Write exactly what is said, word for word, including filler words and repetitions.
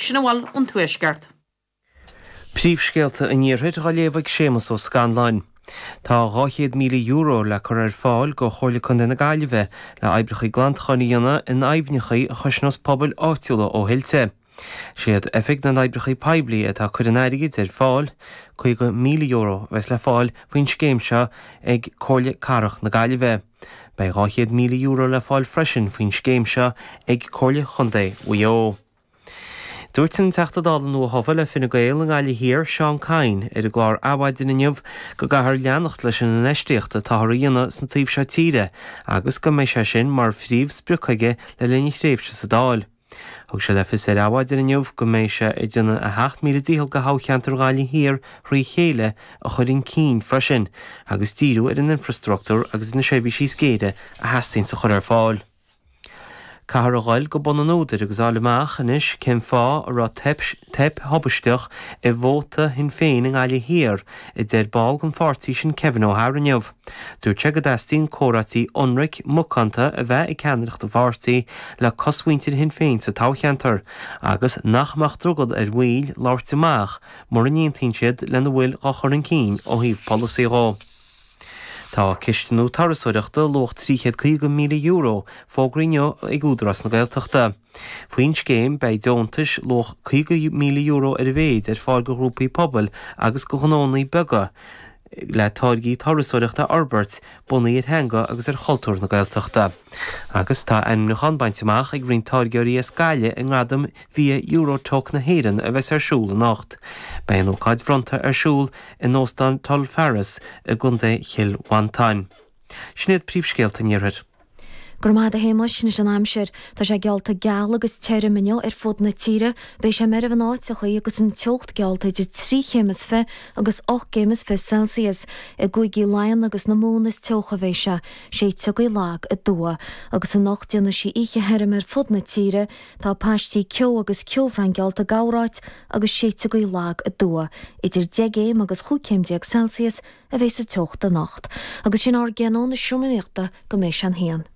sinna bhfuil an tuaisceart. Príomhscéalta in níorthaid a léomhaigh sémas ó Scanláin. Tá dhá míle euro le chur ar fáil go chomhla chun na Gaillimhe le oibrichaí glantachaíonna in aibhnechaí a chuisnos pobl áitiúla ó Hilte. Siad effig na oibrichaí peibli atá chur an airigid ar fáil chuig míle euro bheits le fáil faoin scéimse ag chomhla carach na Gaillimhe. Bei dhá míle euro le fáil freisin faoin scéimse ag chomhla chundé uio. Dúirt an teachtadála nua hoffa le Fine Gael an Gaillimhe hir Seán Cain ar a glár abhaidin inniuh go gahar leannacht leis an eisteachta táthraíonna san taobh se tíre agus go méid se sin mar phríomh spriochaige le linn tréimhse sa dáil. Thug se le fis ar abhaidin inniuh go méid se i dtí a heacht míle díthal go hácheantar Gaillimhe hir roí chéile a chuirn cín freisin agus tíú ar an infrastruchtúr agus na séibhí sí scéide a heastain sa chur ar fáil. Cahar a ghail go bon an óidir agus álamach inis cén fá a rá tep hobbisteach i bhóta hin féin an Gaillimhe hir i d ball gan fártaí sin Kevin O'Hara inniuh. Dúirt sé go d'eastíonn córatí Onric Mucanta a bheith i ceannaireacht a bhártaí le cosmhaintear hin féin sa tácheantar agus nachmach drogad ar bhuail láirt amach mar an aontainn siad le na bhfuil á chur an cín ó thaobh policy rá. Tá cisteanú tarasóireachta loch tríchéad chuig míle euro fógraineo ag údarras na Gaeltachta. Faoin scéim bei deontais loch chuig míle euro ar a bhéid ar fáil go grúpaí pobl agus go ghnánaí bega le táirgí tarasóireachta Albert bunaí ar hanga agus ar choltúr na Gaeltachta. Agus tá aimimneach bainteach ag bhrín táirgeoirí a Scaile in ngradam via Eurotalk na Héireann a bheits ar siúl a nacht. Bei an ócáid fronta ar siúl in nóstan Tal Ferris a gunda chill Wantáin. Snéad príomhscéalta níorthaid. Gurmada héime sin an aimsir tá sé gealta geal agus teire mineo ar fud na tíre bei sé mer an áitichaí agus an teocht gealta idir trí chémas fe agus och chémas fe Celsius i gcuigí lein agus na mónas teocha bhéis se sé tugaí lag a dua agus an nachtíanna sí ihe herim ar fud na tíre tá páistí ceo agus ceofran gealta gáráit agus sé tugaí lag a dua idir degéim agus chucéimdeag Celsius a bhéis a teocht a nacht agus sin ar gceanón na siúmaíochta go mééis an héan.